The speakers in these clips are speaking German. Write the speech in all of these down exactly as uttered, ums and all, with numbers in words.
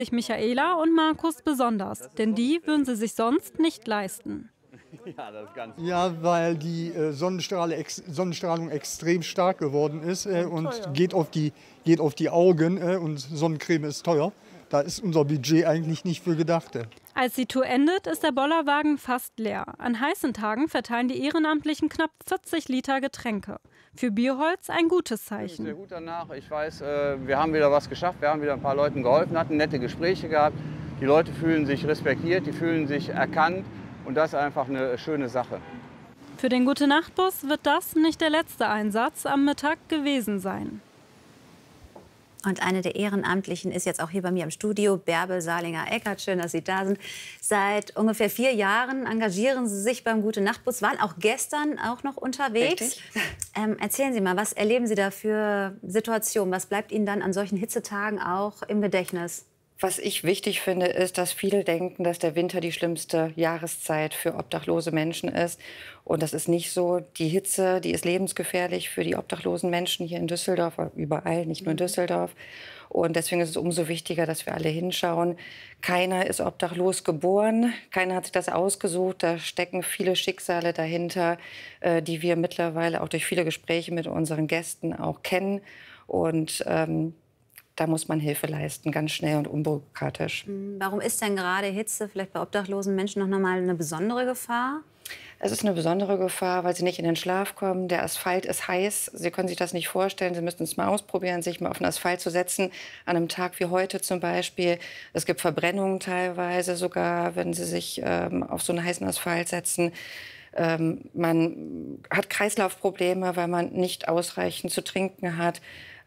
sich Michaela und Markus besonders, denn die würden sie sich sonst nicht leisten. Ja, das ist ganz Ja, weil die äh, Sonnenstrahle ex Sonnenstrahlung extrem stark geworden ist äh, und geht auf die, geht auf die Augen äh, und Sonnencreme ist teuer. Da ist unser Budget eigentlich nicht für gedacht. äh. Als die Tour endet, ist der Bollerwagen fast leer. An heißen Tagen verteilen die Ehrenamtlichen knapp vierzig Liter Getränke. Für Bierholz ein gutes sehr Zeichen. gut danach. Ich weiß, äh, wir haben wieder was geschafft. Wir haben wieder ein paar Leuten geholfen, hatten nette Gespräche gehabt. Die Leute fühlen sich respektiert, die fühlen sich erkannt. Und das ist einfach eine schöne Sache. Für den Gute-Nacht-Bus wird das nicht der letzte Einsatz am Mittag gewesen sein. Und eine der Ehrenamtlichen ist jetzt auch hier bei mir im Studio, Bärbel Salinger-Eckert. Schön, dass Sie da sind. Seit ungefähr vier Jahren engagieren Sie sich beim Gute-Nacht-Bus, waren auch gestern auch noch unterwegs. Ähm, erzählen Sie mal, was erleben Sie da für Situationen? Was bleibt Ihnen dann an solchen Hitzetagen auch im Gedächtnis? Was ich wichtig finde, ist, dass viele denken, dass der Winter die schlimmste Jahreszeit für obdachlose Menschen ist. Und das ist nicht so. Die Hitze, die ist lebensgefährlich für die obdachlosen Menschen hier in Düsseldorf, überall, nicht nur in Düsseldorf. Und deswegen ist es umso wichtiger, dass wir alle hinschauen. Keiner ist obdachlos geboren, keiner hat sich das ausgesucht. Da stecken viele Schicksale dahinter, äh, die wir mittlerweile auch durch viele Gespräche mit unseren Gästen auch kennen. Und ähm, da muss man Hilfe leisten, ganz schnell und unbürokratisch. Warum ist denn gerade Hitze vielleicht bei obdachlosen Menschen noch mal eine besondere Gefahr? Es ist eine besondere Gefahr, weil sie nicht in den Schlaf kommen. Der Asphalt ist heiß. Sie können sich das nicht vorstellen. Sie müssen es mal ausprobieren, sich mal auf den Asphalt zu setzen. An einem Tag wie heute zum Beispiel. Es gibt Verbrennungen teilweise sogar, wenn Sie sich ähm, auf so einen heißen Asphalt setzen. Ähm, man hat Kreislaufprobleme, weil man nicht ausreichend zu trinken hat.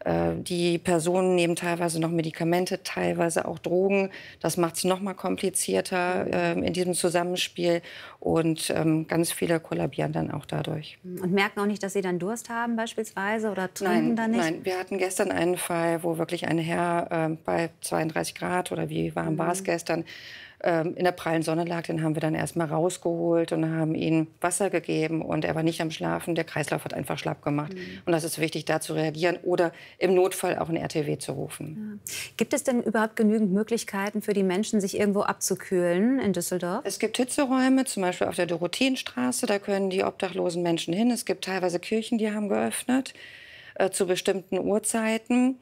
Die Personen nehmen teilweise noch Medikamente, teilweise auch Drogen. Das macht es noch mal komplizierter äh, in diesem Zusammenspiel. Und ähm, ganz viele kollabieren dann auch dadurch. Und merken auch nicht, dass sie dann Durst haben beispielsweise oder trinken Nein, dann nicht? nein, wir hatten gestern einen Fall, wo wirklich ein Herr äh, bei zweiunddreißig Grad oder wie warm war es gestern, in der prallen Sonne lag, den haben wir dann erst mal rausgeholt und haben ihm Wasser gegeben und er war nicht am Schlafen. Der Kreislauf hat einfach schlapp gemacht. Mhm. Und das ist wichtig, da zu reagieren oder im Notfall auch ein R T W zu rufen. Ja. Gibt es denn überhaupt genügend Möglichkeiten für die Menschen, sich irgendwo abzukühlen in Düsseldorf? Es gibt Hitzeräume, zum Beispiel auf der Dorotheenstraße, da können die obdachlosen Menschen hin. Es gibt teilweise Kirchen, die haben geöffnet äh, zu bestimmten Uhrzeiten.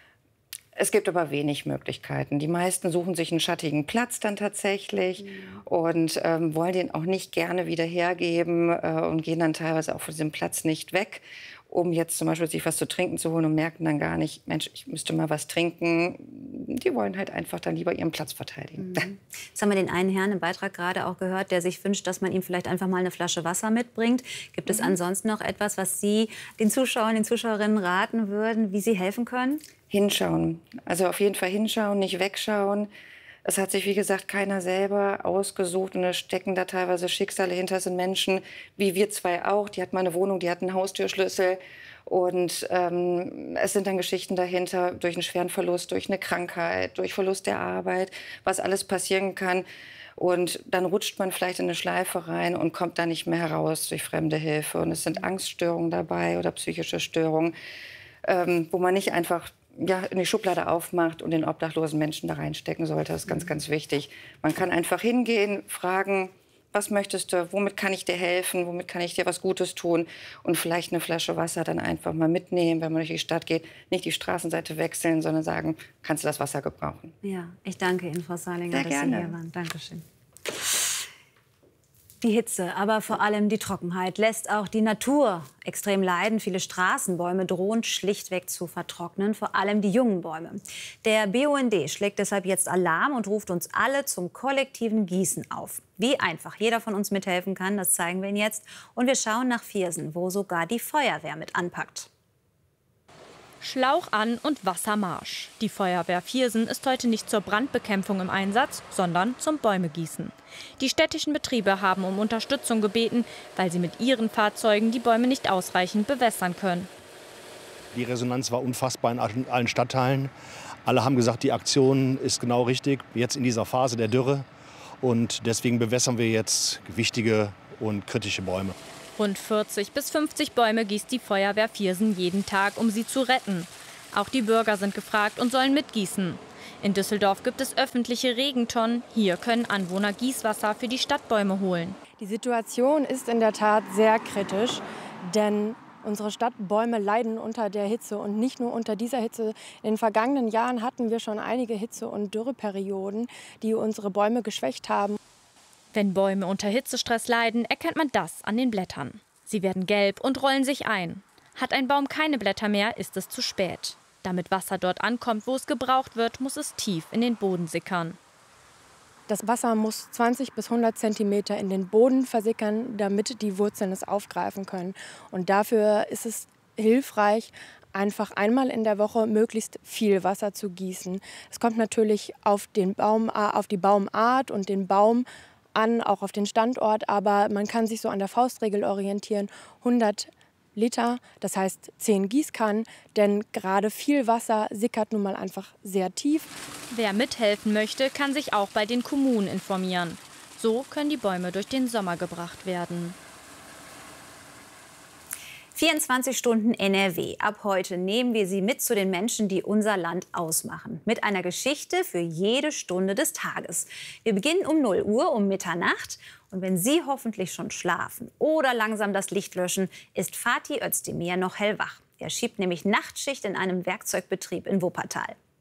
Es gibt aber wenig Möglichkeiten. Die meisten suchen sich einen schattigen Platz dann tatsächlich mhm. und ähm, wollen den auch nicht gerne wieder hergeben äh, und gehen dann teilweise auch von diesem Platz nicht weg, um jetzt zum Beispiel sich was zu trinken zu holen und merken dann gar nicht, Mensch, ich müsste mal was trinken. Die wollen halt einfach dann lieber ihren Platz verteidigen. Mhm. Jetzt haben wir den einen Herrn im Beitrag gerade auch gehört, der sich wünscht, dass man ihm vielleicht einfach mal eine Flasche Wasser mitbringt. Gibt es mhm. ansonsten noch etwas, was Sie den Zuschauern, den Zuschauerinnen raten würden, wie sie helfen können? Hinschauen. Also auf jeden Fall hinschauen, nicht wegschauen. Es hat sich, wie gesagt, keiner selber ausgesucht und es stecken da teilweise Schicksale hinter. Es sind Menschen, wie wir zwei auch. Die hatten mal eine Wohnung, die hatten einen Haustürschlüssel. Und ähm, es sind dann Geschichten dahinter durch einen schweren Verlust, durch eine Krankheit, durch Verlust der Arbeit, was alles passieren kann. Und dann rutscht man vielleicht in eine Schleife rein und kommt da nicht mehr heraus durch fremde Hilfe. Und es sind Angststörungen dabei oder psychische Störungen, ähm, wo man nicht einfach ja, in die Schublade aufmacht und den obdachlosen Menschen da reinstecken sollte. Das ist ganz, ganz wichtig. Man kann einfach hingehen, fragen, was möchtest du, womit kann ich dir helfen, womit kann ich dir was Gutes tun und vielleicht eine Flasche Wasser dann einfach mal mitnehmen, wenn man durch die Stadt geht. Nicht die Straßenseite wechseln, sondern sagen, kannst du das Wasser gebrauchen. Ja, ich danke Ihnen, Frau Salinger, Sehr dass gerne. Sie hier waren. Dankeschön. Die Hitze, aber vor allem die Trockenheit lässt auch die Natur extrem leiden. Viele Straßenbäume drohen schlichtweg zu vertrocknen, vor allem die jungen Bäume. Der B U N D schlägt deshalb jetzt Alarm und ruft uns alle zum kollektiven Gießen auf. Wie einfach jeder von uns mithelfen kann, das zeigen wir Ihnen jetzt. Und wir schauen nach Viersen, wo sogar die Feuerwehr mit anpackt. Schlauch an und Wassermarsch. Die Feuerwehr Viersen ist heute nicht zur Brandbekämpfung im Einsatz, sondern zum Bäumegießen. Die städtischen Betriebe haben um Unterstützung gebeten, weil sie mit ihren Fahrzeugen die Bäume nicht ausreichend bewässern können. Die Resonanz war unfassbar in allen Stadtteilen. Alle haben gesagt, die Aktion ist genau richtig, jetzt in dieser Phase der Dürre. Und deswegen bewässern wir jetzt wichtige und kritische Bäume. Rund vierzig bis fünfzig Bäume gießt die Feuerwehr Viersen jeden Tag, um sie zu retten. Auch die Bürger sind gefragt und sollen mitgießen. In Düsseldorf gibt es öffentliche Regentonnen. Hier können Anwohner Gießwasser für die Stadtbäume holen. Die Situation ist in der Tat sehr kritisch, denn unsere Stadtbäume leiden unter der Hitze und nicht nur unter dieser Hitze. In den vergangenen Jahren hatten wir schon einige Hitze- und Dürreperioden, die unsere Bäume geschwächt haben. Wenn Bäume unter Hitzestress leiden, erkennt man das an den Blättern. Sie werden gelb und rollen sich ein. Hat ein Baum keine Blätter mehr, ist es zu spät. Damit Wasser dort ankommt, wo es gebraucht wird, muss es tief in den Boden sickern. Das Wasser muss zwanzig bis hundert Zentimeter in den Boden versickern, damit die Wurzeln es aufgreifen können. Und dafür ist es hilfreich, einfach einmal in der Woche möglichst viel Wasser zu gießen. Es kommt natürlich auf, den Baum, auf die Baumart und den Baum an, auch auf den Standort, aber man kann sich so an der Faustregel orientieren. hundert Liter, das heißt zehn Gießkannen, denn gerade viel Wasser sickert nun mal einfach sehr tief. Wer mithelfen möchte, kann sich auch bei den Kommunen informieren. So können die Bäume durch den Sommer gebracht werden. vierundzwanzig Stunden N R W. Ab heute nehmen wir Sie mit zu den Menschen, die unser Land ausmachen. Mit einer Geschichte für jede Stunde des Tages. Wir beginnen um null Uhr, um Mitternacht. Und wenn Sie hoffentlich schon schlafen oder langsam das Licht löschen, ist Fatih Özdemir noch hellwach. Er schiebt nämlich Nachtschicht in einem Werkzeugbetrieb in Wuppertal.